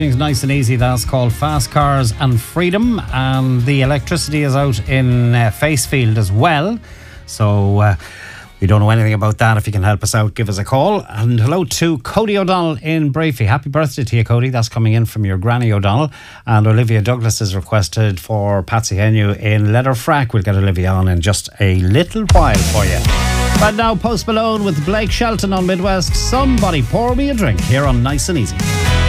Things nice and easy. That's called Fast Cars and Freedom, and the electricity is out in Facefield as well. So we don't know anything about that. If you can help us out, give us a call. And hello to Cody O'Donnell in Brafey. Happy birthday to you, Cody. That's coming in from your Granny O'Donnell. And Olivia Douglas is requested for Patsy Henu in Letterfrack. We'll get Olivia on in just a little while for you. But now Post Malone with Blake Shelton on Midwest. Somebody pour me a drink here on Nice and Easy.